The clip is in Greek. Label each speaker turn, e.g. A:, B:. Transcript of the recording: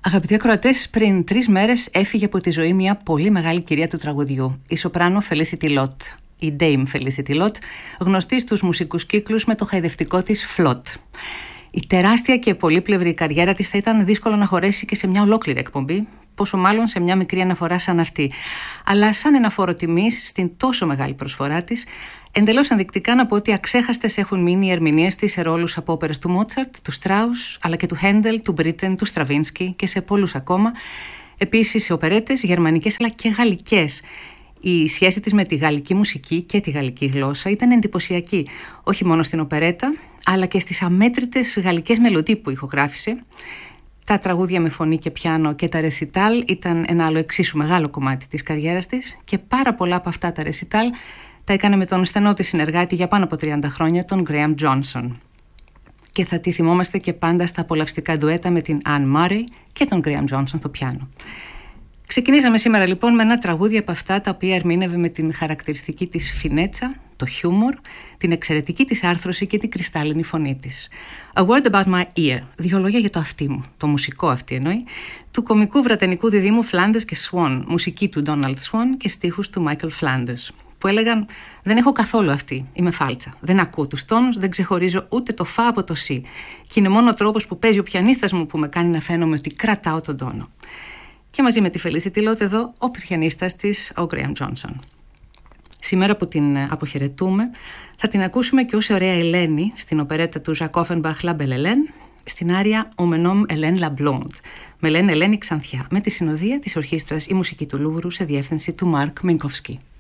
A: Αγαπητοί ακροατές, πριν 3 μέρες έφυγε από τη ζωή μια πολύ μεγάλη κυρία του τραγουδιού, η σοπράνο Felicity Lott, η Dame Felicity Lott, γνωστή στους μουσικούς κύκλους με το χαϊδευτικό της φλότ. Η τεράστια και πολύπλευρη καριέρα της θα ήταν δύσκολο να χωρέσει και σε μια ολόκληρη εκπομπή, πόσο μάλλον σε μια μικρή αναφορά σαν αυτή. Αλλά σαν ένα φόρο τιμής στην τόσο μεγάλη προσφορά της, εντελώς ενδεικτικά να πω ότι αξέχαστες έχουν μείνει οι ερμηνείες της σε ρόλους από όπερες του Μότσαρτ, του Στράους, αλλά και του Χέντελ, του Μπρίτεν, του Στραβίνσκι και σε πολλούς ακόμα. Επίσης σε οπερέτες, γερμανικές αλλά και γαλλικές. Η σχέση της με τη γαλλική μουσική και τη γαλλική γλώσσα ήταν εντυπωσιακή, όχι μόνο στην οπερέτα, αλλά και στις αμέτρητες γαλλικές μελωδίες που ηχογράφησε. Τα τραγούδια με φωνή και πιάνο και τα ρεσιτάλ ήταν ένα άλλο εξίσου μεγάλο κομμάτι της καριέρας της και πάρα πολλά από αυτά τα ρεσιτάλ τα έκανε με τον στενό της συνεργάτη για πάνω από 30 χρόνια, τον Γκρέαμ Τζόνσον. Και θα τη θυμόμαστε και πάντα στα απολαυστικά ντουέτα με την Anne Murray και τον Γκρέαμ Τζόνσον στο πιάνο. Ξεκινήσαμε σήμερα λοιπόν με ένα τραγούδι από αυτά τα οποία ερμήνευε με την χαρακτηριστική της φινέτσα, το χιούμορ, την εξαιρετική της άρθρωση και την κρυστάλλινη φωνή της. A word about my ear, 2 λόγια για το αυτί μου, το μουσικό αυτί εννοεί, του κομικού βρετανικού διδύμου Flanders και Swan, μουσική του Donald Swan και στίχους του Michael Flanders, που έλεγαν «Δεν έχω καθόλου αυτή, είμαι φάλτσα, δεν ακούω τους τόνους, δεν ξεχωρίζω ούτε το φα από το σι και είναι μόνο ο τρόπος που παίζει ο πιανίστας μου που με κάνει να φαίνομαι ότι κρατάω τον τόνο». Και μαζί με τη Felicity Lott εδώ, ο πιανίστας της, ο Γκρέαμ Τζόνσον. Σήμερα που την αποχαιρετούμε, θα την ακούσουμε και ως ωραία Ελένη στην οπερέτα του Jacques Offenbach La Belle Hélène, στην άρια «Ο Menom Hélène la Blonde», με λένε Ελένη Ξανθιά, με τη συνοδεία της ορχήστρας «Η Μουσική του Λούβρου» σε διεύθυνση του Μαρκ Μινκοφσκή.